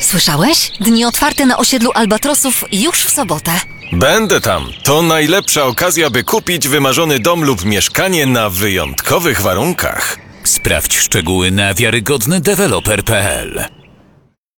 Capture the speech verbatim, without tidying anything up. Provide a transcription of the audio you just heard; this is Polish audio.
Słyszałeś? Dni otwarte na osiedlu Albatrosów już w sobotę. Będę tam. To najlepsza okazja, by kupić wymarzony dom lub mieszkanie na wyjątkowych warunkach. Sprawdź szczegóły na wiarygodny deweloper kropka p l.